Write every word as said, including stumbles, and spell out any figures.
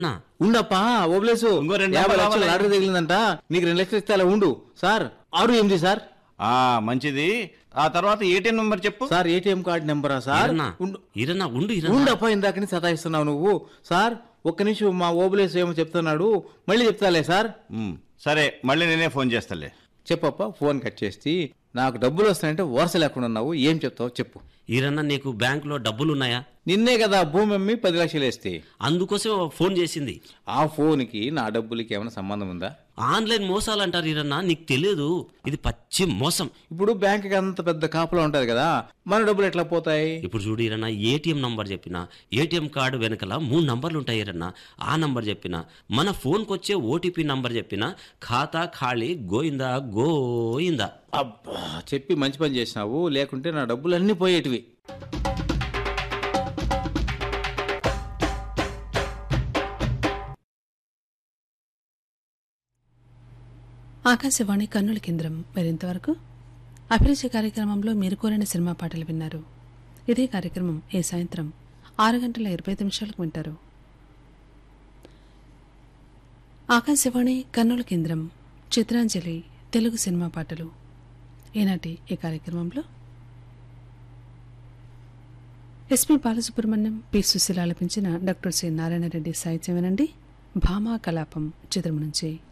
నా ఉండప్పా ఓబ్లేసు ఇంకో రెండు యాభై నెంబర్లు లక్షలు రావాలి. లాటరీ తగిలిందంట నీకు రెండు లక్షలు ఇస్తే అలా ఉండు సార్ ఆరు ఎనిమిది సార్ ఆ మంచిది. ఆ తర్వాత ఏటీఎం నెంబర్ చెప్పు. సార్ ఏటీఎం కార్డు నెంబరా సార్ ఇరన్నా ఉండు ఇరన్నా ఉండు ఇరన్నా ఉండప్పా ఇందాకని సతాయిస్తున్నావు నువ్వు సార్ ఒక్క నిమిషం మా ఓబులేసు ఏమో చెప్తున్నాడు మళ్ళీ చెప్తాలే సార్ ఉమ్, సరే మళ్ళీ నేనే ఫోన్ చేస్తాలే. చెప్పప్ప ఫోన్ కట్ చేసి నాకు డబ్బులు వస్తాయంటే వరుస లేకుండా ఉన్నావు ఏం చెప్తావు చెప్పు ఇరన్నా నీకు బ్యాంకులో డబ్బులున్నాయా? నిన్నే కదా భూమి అమ్మి పది లక్షలు వేస్తే అందుకోసం ఫోన్ చేసింది. ఆ ఫోన్కి నా డబ్బులకి ఏమైనా సంబంధం ఉందా ఆన్లైన్ మోసాలు అంటారు ఇరన్నా, నీకు తెలియదు, ఇది పచ్చి మోసం. ఇప్పుడు బ్యాంక్కి అంత పెద్ద కాపులా ఉంటది కదా మన డబ్బులు ఎట్లా పోతాయి ఇప్పుడు చూడు ఇరన్నా, ఏటీఎం నంబర్ చెప్పిన ఏటీఎం కార్డు వెనకల మూడు నంబర్లు ఉంటాయి ఇరన్నా. ఆ నంబర్ చెప్పిన మన ఫోన్కి వచ్చే ఓటీపీ నంబర్ చెప్పిన ఖాతా ఖాళీ గోయిందా గోయిందా. అబ్బా చెప్పి మంచి పని చేసినావు లేకుంటే నా డబ్బులు అన్నీ పోయేటివి. ఆకాశవాణి కర్నూలు కేంద్రం మరింతవరకు అభిరుచి కార్యక్రమంలో మీరు కోరిన సినిమా పాటలు విన్నారు. ఇదే కార్యక్రమం ఈ సాయంత్రం ఆరు గంటల ఇరవై ఐదు నిమిషాలకు వింటారు. ఆకాశవాణి కర్నూలు కేంద్రం చిత్రాంజలి తెలుగు సినిమా పాటలు. ఈనాటి ఈ కార్యక్రమంలో ఎస్పి బాలసుబ్రహ్మణ్యం పి సుశీల ఆలపించిన డాక్టర్ సి నారాయణరెడ్డి సాహిత్యం వినండి. భామా కలాపం చిత్రం నుంచి